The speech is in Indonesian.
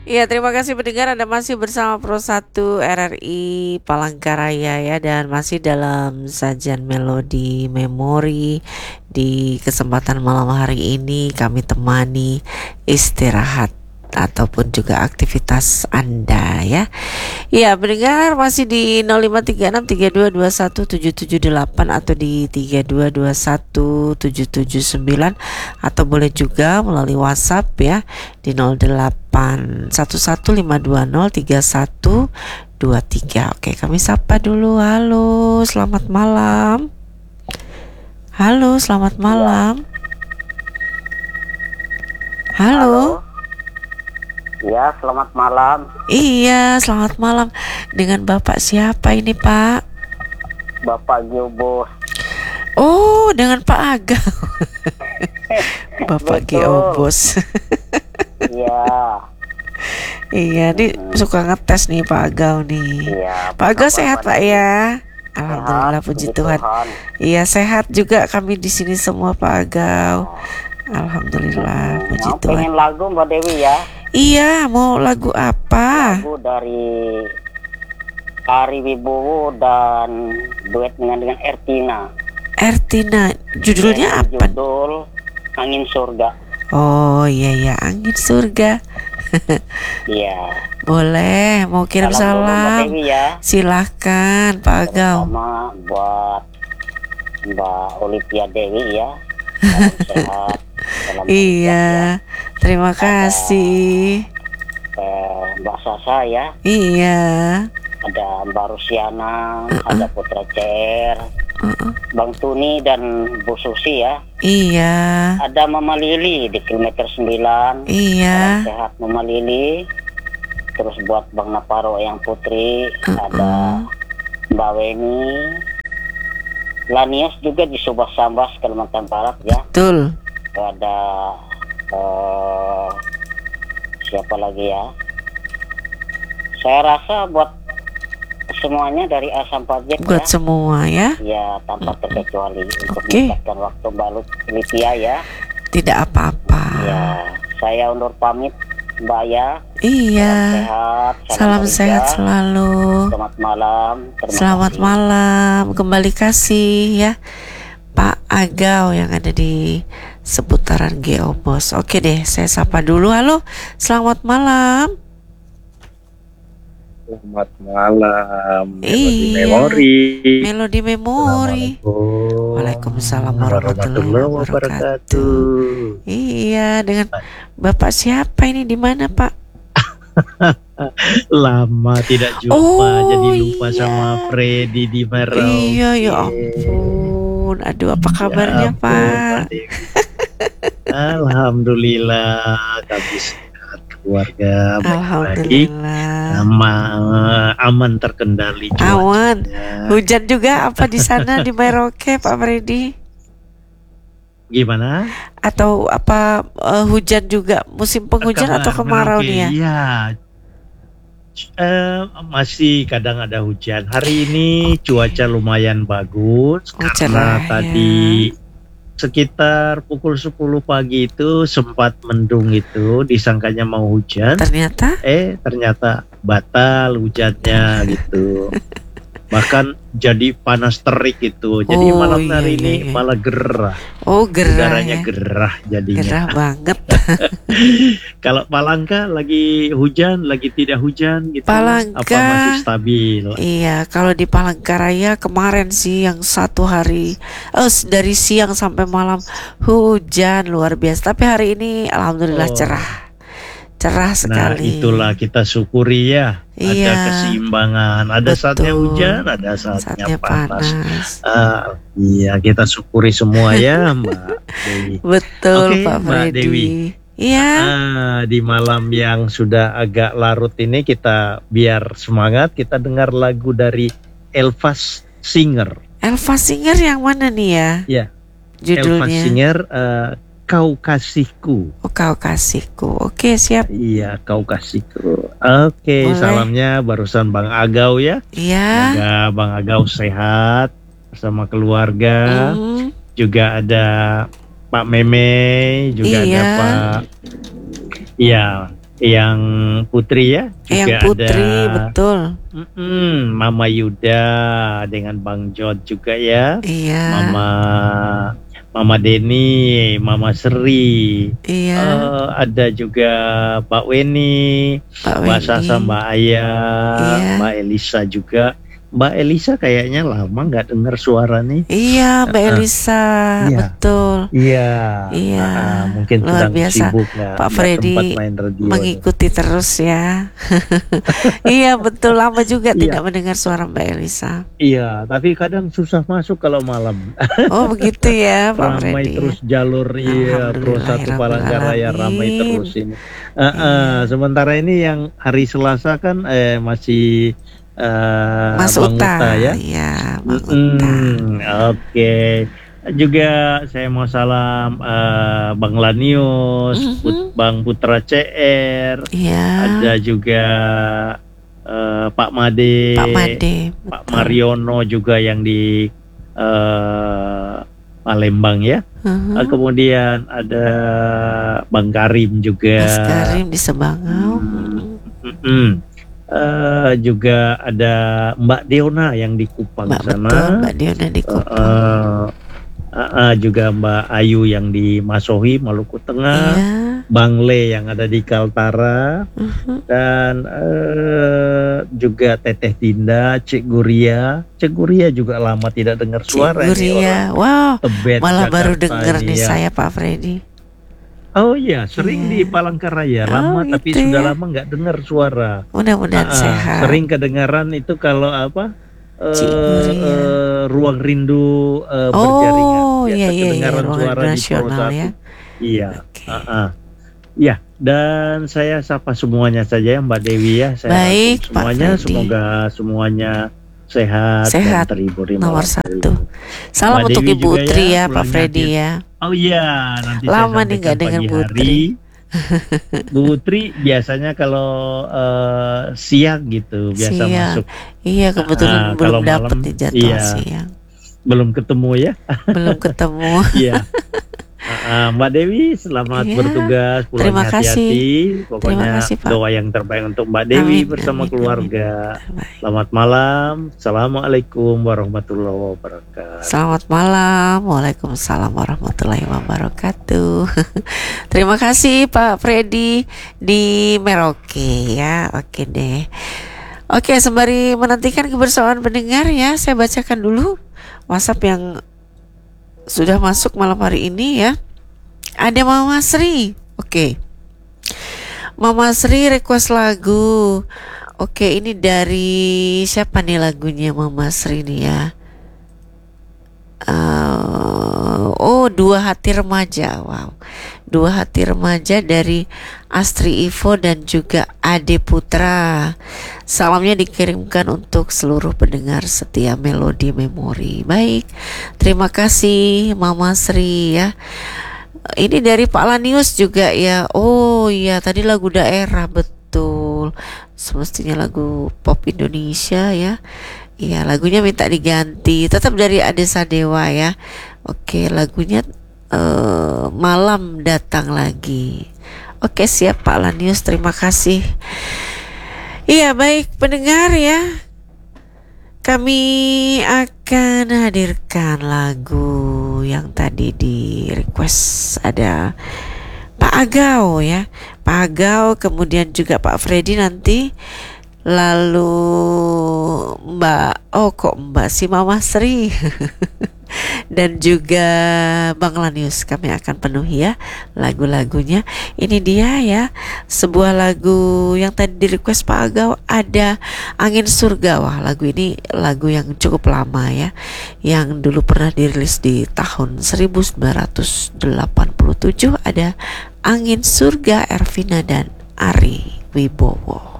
Iya, terima kasih pendengar, Anda masih bersama Pro 1 RRI Palangkaraya ya, dan masih dalam sajian melodi memori. Di kesempatan malam hari ini kami temani istirahat ataupun juga aktivitas Anda ya. Iya, pendengar masih di 053632217778 atau di 32217779, atau boleh juga melalui WhatsApp ya di 0811520323. Oke, kami sapa dulu. Halo, selamat malam. Halo, selamat malam. Halo. Ya, selamat malam. Iya, selamat malam. Dengan Bapak siapa ini, Pak? Bapak Geobos. Oh, dengan Pak Agau. Bapak Betul. Geobos. Iya. Iya, nih suka ngetes nih Pak Agau nih. Iya. Pak Agau sehat, Pak ya? Alhamdulillah, puji Tuhan. Iya, sehat juga kami di sini semua, Pak Agau. Alhamdulillah, puji Tuhan. Pengen lagu Mbak Dewi ya? Iya, mau lagu apa? Lagu dari Ari Wibowo dan duet dengan Ertina. Ertina, judulnya apa? Judul Angin Surga. Oh iya ya, Angin Surga. Iya. Boleh, mau kirim Salam dulu Mbak salam? Dewi ya. Silahkan Pak Agau. Terutama buat Mbak Olivia Dewi ya. Salam sehat. Salam Iya, terima kasih. Mbak Sasa ya. Iya. Ada Mbak Rusiana, ada Putra Cer, Bang Tuni dan Bu Susi ya. Iya. Ada Mama Lili di kilometer 9. Iya. Salam sehat Mama Lili. Terus buat Bang Naparo yang Putri, ada Mbak Weni. Lanius juga di Subah Sambas, Kalimantan Barat ya. Betul. Ada siapa lagi ya? Saya rasa buat semuanya dari A sampai Z Buat ya. semua ya. Ya, tanpa terkecuali untuk Oke. meningkatkan waktu Mbak Lipia ya. Tidak apa-apa. Ya, saya undur pamit Mbak ya. Iya. Sehat. Salam bekerja. sehat selalu. Selamat malam. Terima Selamat kasih. malam. Kembali kasih ya Pak Agau yang ada di seputaran Geobos. Oke deh, saya sapa dulu. Halo, selamat malam. Selamat malam. Melodi Iya. memori. Melodi memori. Waalaikumsalam warahmatullahi wabarakatuh. Iya, dengan Bapak siapa ini, di mana Pak? Lama tidak jumpa, Oh, jadi lupa iya. sama Freddy di Merauke. Iya, ya ampun. Aduh, apa kabarnya ampun, Pak? Mbak Dewi. Alhamdulillah, kami sehat, keluarga baik-baik, Alhamdulillah. aman terkendali cuacanya. Awan. Hujan juga apa di sana di Merauke, Pak Freddy? Gimana? Atau apa hujan juga, musim penghujan atau kemarau Merauke, nih ya? Iya. Masih kadang ada hujan. Hari ini cuaca lumayan bagus karena cerah, tadi sekitar pukul 10 pagi itu sempat mendung, itu disangkanya mau hujan. Ternyata batal hujannya gitu. Bahkan jadi panas terik itu. Jadi malam hari ini malah gerah. Oh, gerah. Udaranya ya. gerah jadinya. Gerah banget. Kalau Palangka lagi hujan, lagi tidak hujan gitu. Palangka, apa masih stabil? Iya, kalau di Palangkaraya kemarin sih yang satu hari dari siang sampai malam hujan luar biasa. Tapi hari ini alhamdulillah cerah sekali. Nah, itulah kita syukuri ya. Iya, ada keseimbangan. Ada betul. saatnya hujan, ada saatnya panas. Iya, kita syukuri semua ya, Mbak Dewi. Betul, Oke, Pak Mbak Freddy. Dewi. Iya. Di malam yang sudah agak larut ini, kita biar semangat, kita dengar lagu dari Elva Singer. Elva Singer yang mana nih ya? Ya. Judulnya. Elva Singer, Kau Kasihku. Oh, Kau Kasihku. Oke, siap. Iya, Kau Kasihku. Oke, salamnya barusan Bang Agau ya. Iya. Semoga Bang Agau sehat bersama keluarga. Juga ada Pak Meme, juga ada Pak. Iya, yang Putri ya, Yang juga Putri, ada betul. Mama Yuda dengan Bang Jod juga ya. Iya. Mama Deni, Mama Sri. Iya. Ada juga Mbak Weni, Mbak Sasa, Mbak Aya, Iya. Mbak Elisa juga. Mbak Elisa kayaknya lama nggak dengar suara nih. Iya, Mbak Elisa, Iya. betul. Iya. Iya. Mungkin Luar sedang biasa. sibuk Pak Freddy mengikuti terus ya. Iya, betul, lama juga tidak mendengar suara Mbak Elisa. Iya, tapi kadang susah masuk kalau malam. Oh, begitu ya, Pak Ramai Freddy. terus jalur Pro 1 Palangkaraya ramai terus ini. Sementara ini yang hari Selasa kan masih Mas Bang Uta ya. Iya, Bang Uta. Oke. Juga saya mau salam Bang Lanius, Bang Putra CR. Iya. Ada juga Pak Made, Pak Mariono juga yang di Palembang ya. Kemudian ada Bang Karim juga. Mas Karim di Sebangau. Juga ada Mbak Deona yang di Kupang sana. Betul, Mbak Deona di Kupang. Juga Mbak Ayu yang di Masohi, Maluku Tengah. Iya. Bang Le yang ada di Kaltara. Dan juga Teteh Dinda, Cik Guria. Cik Guria juga lama tidak dengar suara. Cik Guria, wow, Tebet, malah Jakarta baru dengar nih ya. saya, Pak Freddy. Oh iya, sering di Palangkaraya, lama gitu tapi sudah lama nggak dengar suara. Mudah-mudahan sehat. Sering kedengaran itu kalau ruang rindu berjaringan. Biasa kedengaran suara di Pro 1. ya. Iya. Ya, dan saya sapa semuanya saja ya Mbak Dewi ya. Saya Baik, semuanya, Pak Freddy. semoga semuanya sehat dan terhibur di nomor malam hari. 1. Salam Mbak untuk Dewi Ibu juga Tri ya, Pak pulangnya Freddy ya. Oh iya, nanti Lama saya nih nggak dengar Bu Tri. Bu Tri biasanya kalau siang gitu biasa masuk. Iya, kebetulan belum dapat di jadwal siang. Belum ketemu ya. Belum ketemu. Iya. Mbak Dewi selamat bertugas, pulang Terima hati-hati. kasih. Pokoknya Terima kasih, Pak. doa yang terbaik untuk Mbak Dewi Amin, bersama amin, keluarga. amin. Selamat malam. Assalamualaikum warahmatullahi wabarakatuh. Selamat malam. Waalaikumsalam warahmatullahi wabarakatuh. Terima kasih Pak Freddy di Merauke ya. Oke deh. Oke, sembari menantikan kebersamaan pendengar ya, saya bacakan dulu WhatsApp yang sudah masuk malam hari ini ya. Ada Mama Sri. Oke. Mama Sri request lagu. Oke, ini dari siapa nih lagunya Mama Sri nih ya? Dua Hati Remaja. Wow. Dua Hati Remaja dari Astri Ivo dan juga Ade Putra. Salamnya dikirimkan untuk seluruh pendengar setia Melodi Memori. Baik, terima kasih Mama Sri ya. Ini dari Pak Lanius juga ya. Oh iya, tadi lagu daerah, betul. Semestinya lagu pop Indonesia ya. Iya, lagunya minta diganti. Tetap dari Ade Sadewa ya. Oke, lagunya Malam Datang Lagi. Oke, siap Pak Lanius, terima kasih. Iya, baik pendengar ya. Kami akan hadirkan lagu yang tadi di request. Ada Pak Agau ya, Pak Agau, kemudian juga Pak Freddy nanti, lalu Mbak si Mama Sri dan juga Bang Lanius. Kami akan penuhi ya lagu-lagunya. Ini dia ya, sebuah lagu yang tadi di request Pak Agau, ada Angin Surga. Wah, lagu ini lagu yang cukup lama ya, yang dulu pernah dirilis di tahun 1987. Ada Angin Surga, Ervina dan Ari Wibowo.